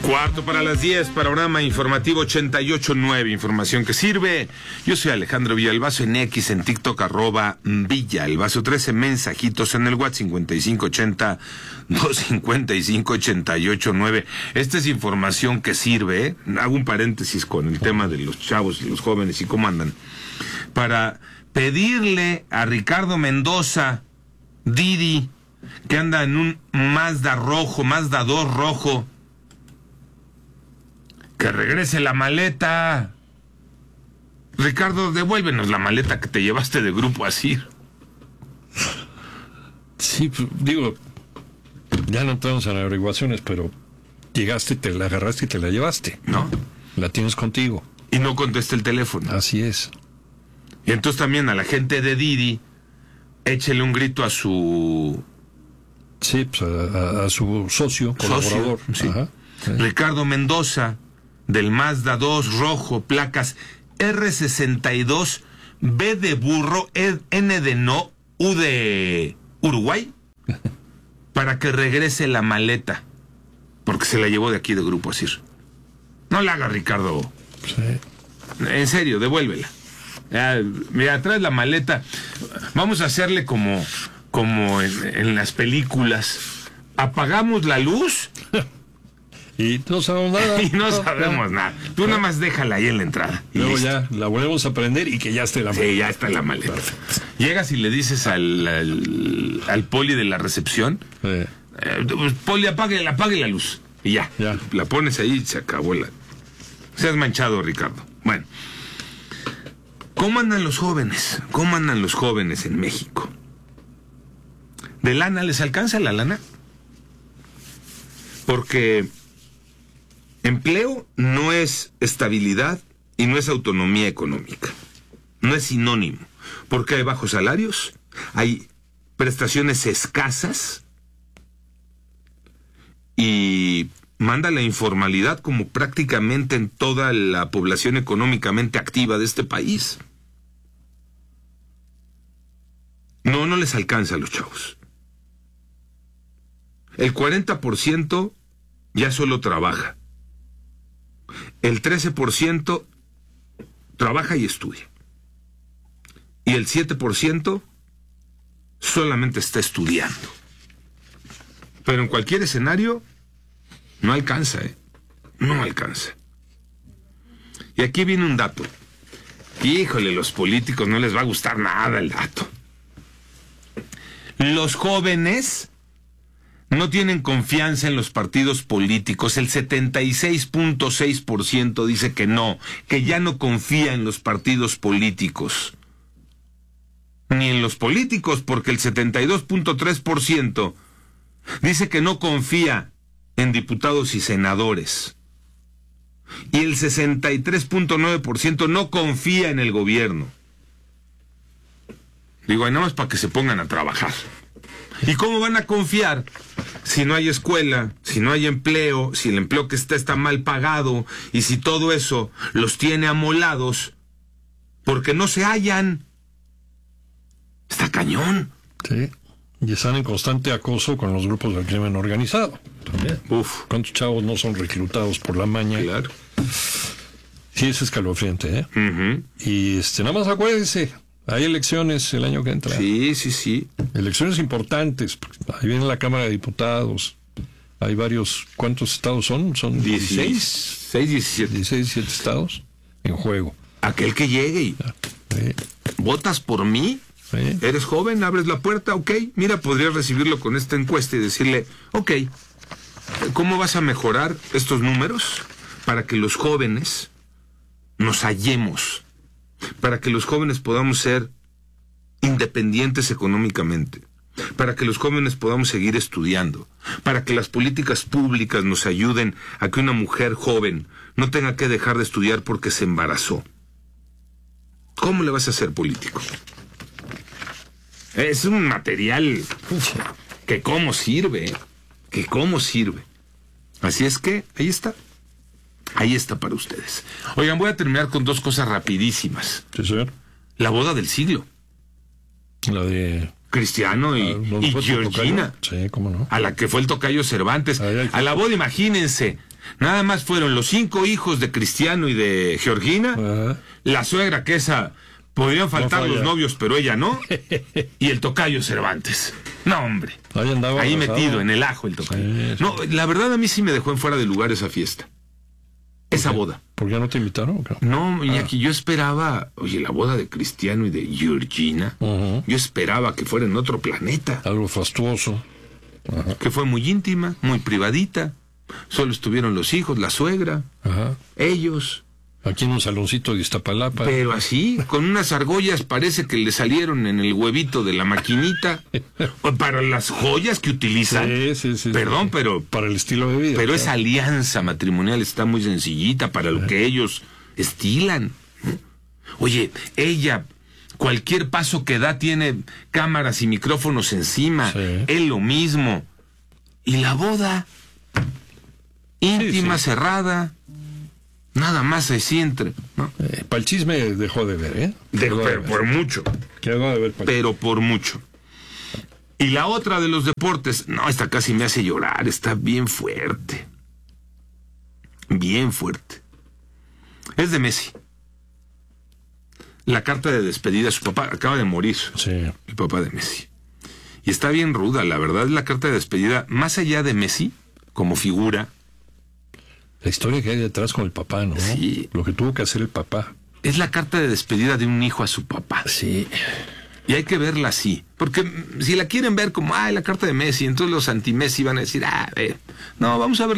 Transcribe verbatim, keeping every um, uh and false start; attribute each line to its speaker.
Speaker 1: Cuarto para las diez, panorama informativo ochenta y ocho punto nueve, información que sirve. Yo soy Alejandro Villalbazo en X, en TikTok, arroba Villalbazo, trece mensajitos en el WhatsApp cincuenta y cinco ochenta, doscientos cincuenta y cinco, ochenta y ocho nueve. Esta es información que sirve, ¿eh? Hago un paréntesis con el tema de los chavos y los jóvenes y cómo andan. Para pedirle a Ricardo Mendoza, Didi, que anda en un Mazda rojo, Mazda dos rojo, que regrese la maleta. Ricardo, devuélvenos la maleta que te llevaste de Grupo Asir.
Speaker 2: Sí, digo, ya no entramos en averiguaciones, pero llegaste, te la agarraste y te la llevaste.
Speaker 1: ¿No?
Speaker 2: La tienes contigo.
Speaker 1: Y no contesta el teléfono.
Speaker 2: Así es.
Speaker 1: Y entonces también a la gente de Didi, échele un grito a su...
Speaker 2: Sí, pues a, a, a su socio, colaborador.
Speaker 1: Socio, sí.
Speaker 2: Ajá, sí.
Speaker 1: Ricardo Mendoza, del Mazda dos rojo, placas R sesenta y dos, B de burro, N de no, U de Uruguay, para que regrese la maleta, porque se la llevó de aquí de Grupo Asir. No la haga, Ricardo.
Speaker 2: Sí.
Speaker 1: En serio, devuélvela. Ya, mira, traes la maleta. Vamos a hacerle como, como en, en las películas. Apagamos la luz
Speaker 2: y no sabemos nada.
Speaker 1: y no sabemos nada. Tú nada más déjala ahí en la entrada. Y
Speaker 2: luego
Speaker 1: listo.
Speaker 2: Ya la volvemos a prender y que ya esté la maleta.
Speaker 1: Sí, ya está la maleta. Perfecto. Llegas y le dices al, al, al poli de la recepción, sí. eh, pues, poli, apague, apague la luz. Y ya, ya, la pones ahí y se acabó la... Seas manchado, Ricardo. Bueno, ¿cómo andan los jóvenes? ¿Cómo andan los jóvenes en México? ¿De lana les alcanza la lana? Porque empleo no es estabilidad y no es autonomía económica. No es sinónimo. Porque hay bajos salarios, hay prestaciones escasas y manda la informalidad como prácticamente en toda la población económicamente activa de este país. No, no les alcanza a los chavos. El cuarenta por ciento ya solo trabaja. El trece por ciento trabaja y estudia. Y el siete por ciento solamente está estudiando. Pero en cualquier escenario no alcanza, ¿eh? No alcanza. Y aquí viene un dato. Híjole, los políticos no les va a gustar nada el dato. Los jóvenes no tienen confianza en los partidos políticos. El setenta y seis punto seis por ciento dice que no, que ya no confía en los partidos políticos. Ni en los políticos, porque el setenta y dos punto tres por ciento dice que no confía en diputados y senadores. Y el sesenta y tres punto nueve por ciento no confía en el gobierno. Digo, nada más para que se pongan a trabajar. ¿Y cómo van a confiar si no hay escuela, si no hay empleo, si el empleo que está está mal pagado y si todo eso los tiene amolados porque no se hallan? Está cañón.
Speaker 2: Sí. Y están en constante acoso con los grupos del crimen organizado. También.
Speaker 1: Uf.
Speaker 2: ¿Cuántos chavos no son reclutados por la maña?
Speaker 1: Claro.
Speaker 2: Sí, es escalofriante, ¿eh?
Speaker 1: Uh-huh.
Speaker 2: Y este, nada más acuérdense, hay elecciones el año que entra.
Speaker 1: Sí, sí, sí.
Speaker 2: Elecciones importantes. Ahí viene la Cámara de Diputados. Hay varios. ¿Cuántos estados son? Son dieciséis.
Speaker 1: dieciséis, diecisiete.
Speaker 2: dieciséis, diecisiete estados en juego.
Speaker 1: Aquel que llegue y...
Speaker 2: Sí.
Speaker 1: ¿Votas por mí? Sí. ¿Eres joven? ¿Abres la puerta? Ok. Mira, podrías recibirlo con esta encuesta y decirle, ok, ¿cómo vas a mejorar estos números para que los jóvenes nos hallemos? Para que los jóvenes podamos ser independientes económicamente. Para que los jóvenes podamos seguir estudiando. Para que las políticas públicas nos ayuden a que una mujer joven no tenga que dejar de estudiar porque se embarazó. ¿Cómo le vas a hacer político? Es un material que cómo sirve, que cómo sirve. Así es que, ahí está. Ahí está para ustedes. Oigan, voy a terminar con dos cosas rapidísimas.
Speaker 2: Sí, señor.
Speaker 1: La boda del siglo.
Speaker 2: La de...
Speaker 1: Cristiano y,
Speaker 2: ¿no
Speaker 1: y
Speaker 2: fue
Speaker 1: Georgina.
Speaker 2: Sí, cómo no.
Speaker 1: A la que fue el tocayo Cervantes. Ay, ay, a la boda, imagínense, Nada más fueron los cinco hijos de Cristiano y de Georgina,
Speaker 2: Ajá.
Speaker 1: la suegra que esa, podrían faltar
Speaker 2: No
Speaker 1: los
Speaker 2: falla.
Speaker 1: novios, pero ella no, y el tocayo Cervantes. No, hombre.
Speaker 2: Ahí andaba
Speaker 1: Ahí
Speaker 2: abrazado.
Speaker 1: metido, en el ajo el tocayo.
Speaker 2: Sí, sí.
Speaker 1: No, la verdad a mí sí me dejó en fuera de lugar esa fiesta. Esa boda.
Speaker 2: ¿Por qué no te invitaron? ¿O
Speaker 1: No, Iñaki, yo esperaba, oye, la boda de Cristiano y de Georgina,
Speaker 2: Ujú.
Speaker 1: yo esperaba que fuera en otro planeta,
Speaker 2: Algo fastuoso. Ajá.
Speaker 1: que fue muy íntima, muy privadita. Solo estuvieron los hijos, la suegra,
Speaker 2: Ajá.
Speaker 1: ellos.
Speaker 2: Aquí en un saloncito de Iztapalapa.
Speaker 1: Pero así, con unas argollas parece que le salieron en el huevito de la maquinita. O para las joyas que utilizan.
Speaker 2: Sí, sí, sí.
Speaker 1: Perdón,
Speaker 2: sí.
Speaker 1: pero,
Speaker 2: Para el estilo de vida.
Speaker 1: pero
Speaker 2: claro.
Speaker 1: esa alianza matrimonial está muy sencillita para lo que ellos estilan. ¿no? Oye, ella, cualquier paso que da tiene cámaras y micrófonos encima.
Speaker 2: Sí.
Speaker 1: Él lo mismo. Y la boda, íntima,
Speaker 2: sí.
Speaker 1: cerrada. Nada más así entre, ¿no?
Speaker 2: Eh, para el chisme dejó de ver, ¿eh?
Speaker 1: De-
Speaker 2: Quedó de
Speaker 1: pero
Speaker 2: ver.
Speaker 1: por mucho,
Speaker 2: Quedó de ver. pa'l-
Speaker 1: pero por mucho. Y la otra de los deportes, no, esta casi me hace llorar, está bien fuerte. Bien fuerte. Es de Messi. La carta de despedida, su papá acaba de morir,
Speaker 2: Sí.
Speaker 1: el papá de Messi. Y está bien ruda, la verdad, es la carta de despedida, más allá de Messi, como figura,
Speaker 2: La historia que hay detrás con el papá, ¿no?
Speaker 1: Sí.
Speaker 2: Lo que tuvo que hacer el papá.
Speaker 1: es la carta de despedida de un hijo a su papá.
Speaker 2: Sí.
Speaker 1: Y hay que verla así. Porque mm, si la quieren ver como, ay, la carta de Messi, entonces los anti-Messi van a decir, ah, a ver, no, vamos a ver